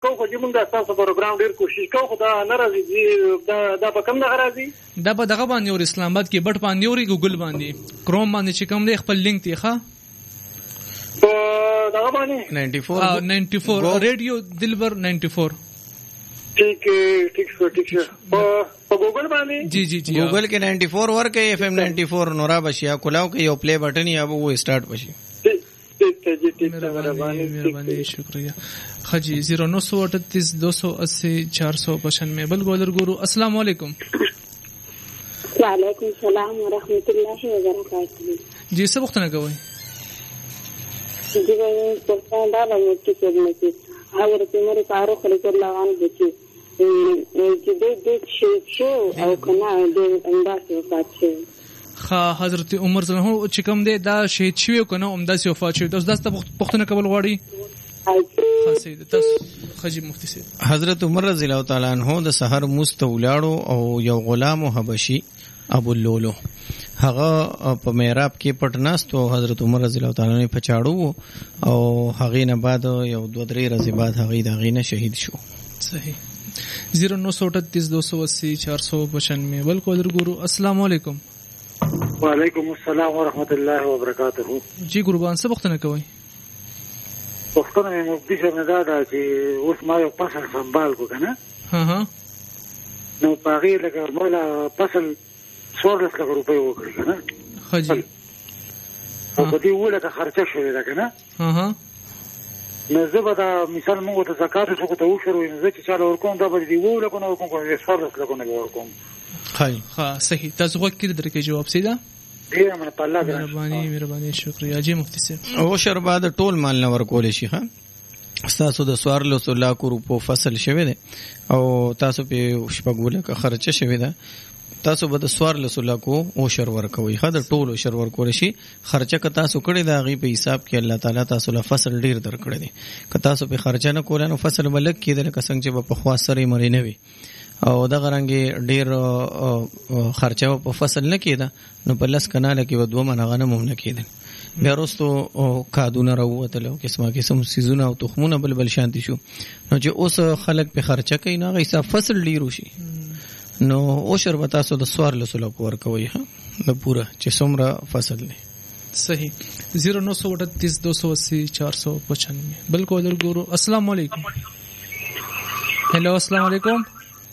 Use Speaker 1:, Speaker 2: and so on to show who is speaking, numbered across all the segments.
Speaker 1: کوو خو چې موږ ستاسو پروګرام ډېر کوشش کوو، خو دا نه راځي. دا په کوم دغه راځي؟
Speaker 2: دا په دغه باندې اور اسلام آباد کې بټ باندې اوري، ګوګل باندې، کروم باندې چې کوم دی خپل لینک دی ښه
Speaker 1: دغه باندې
Speaker 2: 94 ریډیو دلبر 94.
Speaker 1: ٹھیک ہے په ګوګل باندې
Speaker 2: جی
Speaker 3: ګوګل کې 94 ورکه اف ام 94 نورا بشیا کولاو کې یو پلی بٹن یا وہ اسٹارٹ بشي.
Speaker 2: مهرباني شکریہ. خجی 0938 280 495 بل ګولر ګورو. السلام علیکم.
Speaker 4: وعلیکم السلام ورحمۃ اللہ وبرکاتہ.
Speaker 2: جی څه وخت نه کوي؟
Speaker 4: جی په دا له کې څه حضرت عمر فاروق رضی الله عنه چې د شو او کنه د انداز وفات شو.
Speaker 2: حضرت عمر رضی الله عنه چې کوم دی دا شهید شوی کنه انداز وفات شوی. تاسو پښتنه کول غواړي خاصه تاسو خجی مفتی سي.
Speaker 3: حضرت عمر رضی الله تعالی عنہ د سحر مستولاړو او یو غلام حبشي ابو اللولو هغه په محراب کې پټناستو. حضرت عمر رضی الله تعالی عنہ پچاړو او هغه نه بعد یو 2-3 ورځې بعد هغه دغه نه شهید شو.
Speaker 2: صحیح. 0938 280 495 بل کولر ګورو. السلام علیکم.
Speaker 1: وعلیکم السلام ورحمۃ اللہ وبرکاتہ.
Speaker 2: جی قربان څه وخت نه کوي؟
Speaker 1: وختونه مې مفتی صاحب نه دا چې اوس ما یو فصل سنبال کو کنه نو پاغي لکه مولا فصل 14 لک روپۍ وکړي کنه
Speaker 2: خجی
Speaker 1: او په دې وله که خرچه شوې ده کنه نو زه به دا مثال موږ ته زکات شو ته وشرو زه چې چاله ورکوم دا به دې وله کنه ورکوم 14 لک نه ورکوم.
Speaker 2: ها صحیح. تاسو وکړئ درکې جواب سیدا. مهرباني شکریہ. جی مفتی صاحب
Speaker 3: او شر بعد ټول مال نه ورکول شي ها. تاسو د 14 لک روپو فصل شوی دی او تاسو په شپږوله کا خرچه شوی ده، تاسو به د 14 لک او شر ورکوي. ها د ټول شر ورکول شي. خرچه که تاسو کړی دا غي په حساب کې الله تعالی تاسو له فصل ډیر درکړي دي. که تاسو په خرچه نه کول نو فصل بلک کېدل که څنګه چې په خوا سره مری نه وي او دا غرانګي ډیر خرچه په فصل نه کېده نو په لس کناله کې ودو منغه نه ممنه کېدل. بیا وروسته کادونه راووتل او قسم سيزونه او تخمونه بل شانتي شو. نو چې اوس خلک په خرچه کوي نو غي حساب فصل ډیر شي نو او شربتا سو د 14 لک ورکوي ها د پورا چې څومره فصل دی.
Speaker 2: صحیح. 0938 280 495 بل کولر ګورو. السلام علیکم. هلو السلام علیکم.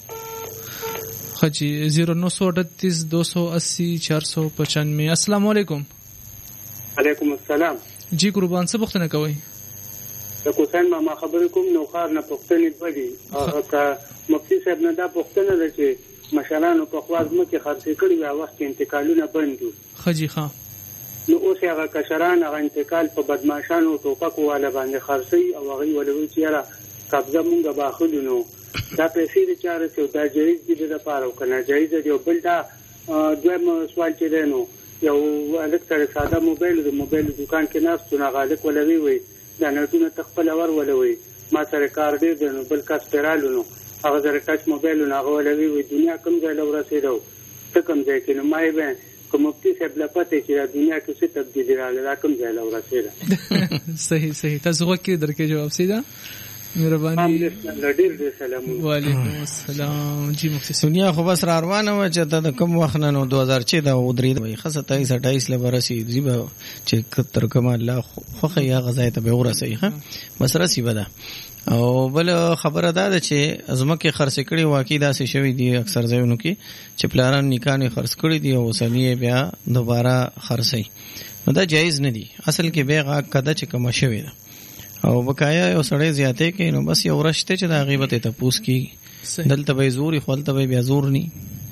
Speaker 2: خجی 0938 280 495 السلام علیکم.
Speaker 1: وعلیکم السلام.
Speaker 2: جی قربان څه پوښتنه کوي؟
Speaker 1: د کوسان ما خبرې کوم نو خار نه پوښتنې بدی او که مفتی صاحب نه دا پوښتنه ده چې مشالانو په خواز مکه خرڅ کړي یا وخت انتقالونه بند دي.
Speaker 2: خجی ها
Speaker 1: نو اوس هغه کشران هغه انتقال په بدمعشانو ټوپکو والا باندې خرڅي او هغه ولوي چې را قبضه مونږه باخلو نو دا پیسې د چاره څو دا جایز دي د لپاره او کنه جایز دی او بل دا دویم سوال چې دی نو یو الکتر ساده موبایل د موبایل دکان کې ناستو نه غالک ولوي وي دا نرتونه تخپل اور ولوي ما سره کار دی نو بل کس پیرالو نو هغه زره ټچ موبایل نه غولوي وي دنیا کوم ځای لور رسیدو ته کوم ځای کې نو مای به کوم مفتی صاحب لا پته چې دنیا کې څه تبدیلی راغله کوم ځای لور رسیدو.
Speaker 2: صحیح تاسو وکړئ درکې جواب سیدا. مهرباني. وعلیکم السلام. جی مفتی
Speaker 3: دنیا خو بس را روانه و چې ته کوم وخت نه 2014 او درې وي خاصه 28 لبرسي زیبا چې تر کوم الله خو یا غزا ته به ورسي ها بس راسي بده. او بل خبره ده چې ازمکه خرڅ کړي واقعي داسې شوی دی اکثر ځایونو کې چې پلاران نکانه خرڅ کړي دي او سنیه بیا دوباره خرڅي نو دا جایز نه دی. اصل کې بیغه کده چې کوم شوی ده او بقایا یو سړی زیاته کې نو بس یو رشته چې دا غیبت ته پوس کی دلته به زوري خپلته به بیا زور ني.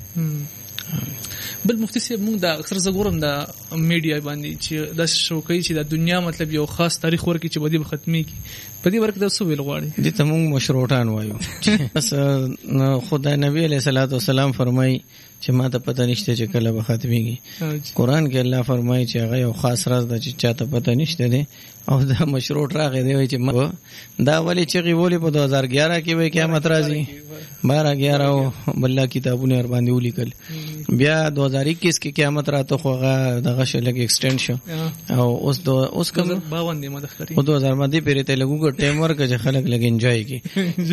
Speaker 2: بل مفتی صاحب موږ دا اکثر زګورم دا میډیا باندې چې د شوکې چې د دنیا مطلب یو خاص تاریخ ورکې چې بدی ختمي کی په دې ورکې د څه ویل غواړي
Speaker 3: دي ته موږ مشروطان وایو. بس خدای نبی علیہ الصلوۃ والسلام فرمایي چې ما ته پته نشته چې کله به ختميږي. قرآن کې الله فرمایي چې هغه یو خاص راز د چې چاته پته نشته دي او دا مشروط راغی دی چې دا ولی چې غوولې په 2011 کې وای قیامت راځي 12 11 بل کتابونه ور باندې ولیکل بیا 2021 کې قیامت راته خوغه دغه شلګ ایکسټند شو او اوس کوم 52
Speaker 2: مدخري
Speaker 3: او 2000 باندې پیرته لګو ټیم ورک چې خلک لګ انجوای کی